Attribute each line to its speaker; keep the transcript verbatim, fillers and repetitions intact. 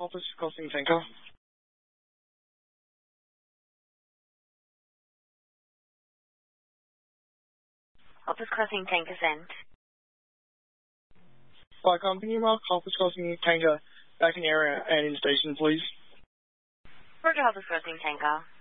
Speaker 1: Office Crossing Tanker.
Speaker 2: Office Crossing Tanker sent.
Speaker 1: By company mark, Office Crossing Tanker, back in area and in station, please.
Speaker 2: Roger, Office Crossing Tanker.